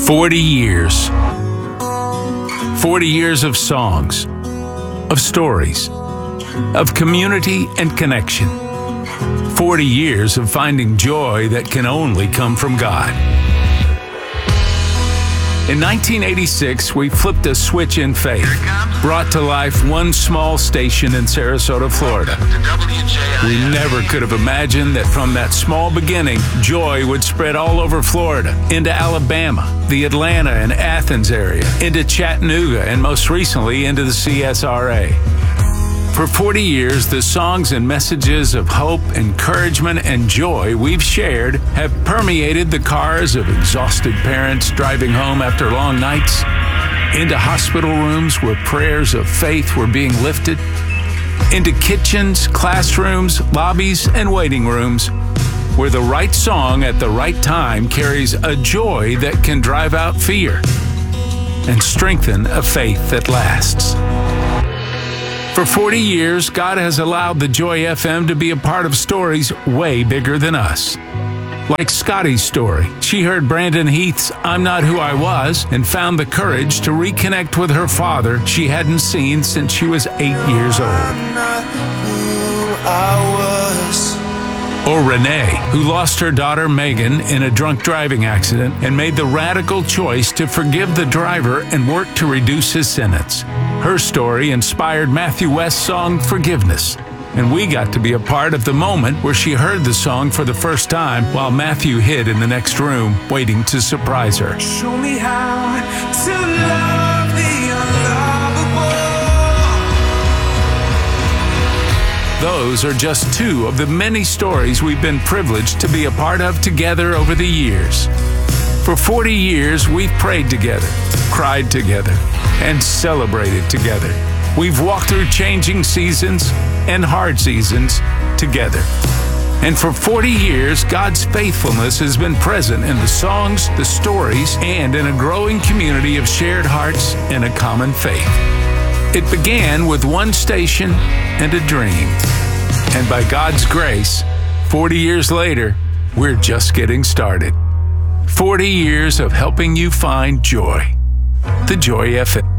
40 years. 40 years of songs, of stories, of community and connection. 40 years of finding joy that can only come from God. In 1986, we flipped a switch in faith, brought to life one small station in Sarasota, Florida. We never could have imagined that from that small beginning, joy would spread all over Florida, into Alabama, the Atlanta and Athens area, into Chattanooga, and most recently into the CSRA. For 40 years, the songs and messages of hope, encouragement, and joy we've shared have permeated the cars of exhausted parents driving home after long nights, into hospital rooms where prayers of faith were being lifted, into kitchens, classrooms, lobbies, and waiting rooms, where the right song at the right time carries a joy that can drive out fear and strengthen a faith that lasts. For 40 years, God has allowed the Joy FM to be a part of stories way bigger than us. Like Scotty's story. She heard Brandon Heath's I'm Not Who I Was and found the courage to reconnect with her father she hadn't seen since she was 8 years old. I'm not who I was. Or Renee, who lost her daughter Megan in a drunk driving accident and made the radical choice to forgive the driver and work to reduce his sentence. Her story inspired Matthew West's song Forgiveness, and we got to be a part of the moment where she heard the song for the first time while Matthew hid in the next room waiting to surprise her. Show me how to love the unlovable. Those are just two of the many stories we've been privileged to be a part of together over the years. For 40 years, we've prayed together, cried together, and celebrated together. We've walked through changing seasons and hard seasons together. And for 40 years, God's faithfulness has been present in the songs, the stories, and in a growing community of shared hearts and a common faith. It began with one station and a dream. And by God's grace, 40 years later, we're just getting started. 40 years of helping you find joy. The Joy FM.